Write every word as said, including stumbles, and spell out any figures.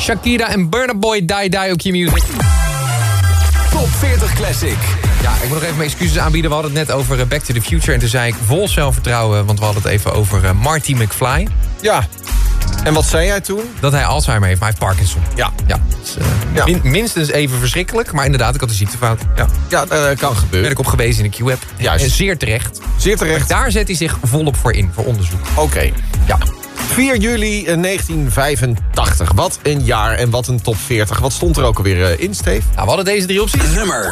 Shakira en Burna Boy, Die Die op Q-Music. Top veertig Classic. Ja, ik moet nog even mijn excuses aanbieden. We hadden het net over Back to the Future. En toen zei ik vol zelfvertrouwen, want we hadden het even over uh, Marty McFly. Ja. En wat zei jij toen? Dat hij Alzheimer heeft, maar hij heeft Parkinson. Ja. Ja, dus, uh, Ja. min- minstens even verschrikkelijk. Maar inderdaad, ik had een ziektefout. Ja. Ja, dat uh, kan Daar gebeuren. ben ik op gewezen in de Q-app. Juist. En zeer terecht. Zeer terecht. Daar zet hij zich volop voor in, voor onderzoek. Oké. Ja. vier juli negentien vijfentachtig. Wat een jaar en wat een top veertig. Wat stond er ook alweer uh, in, Steve? Nou, we hadden deze drie opties. Nummer